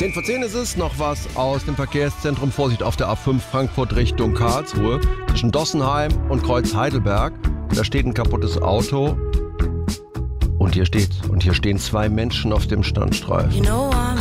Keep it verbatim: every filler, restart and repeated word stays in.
zehn vor zehn ist es, noch was aus dem Verkehrszentrum. Vorsicht auf der A fünf Frankfurt Richtung Karlsruhe. Zwischen Dossenheim und Kreuz Heidelberg. Da steht ein kaputtes Auto. Und hier steht, und hier stehen zwei Menschen auf dem Standstreifen. You know I'm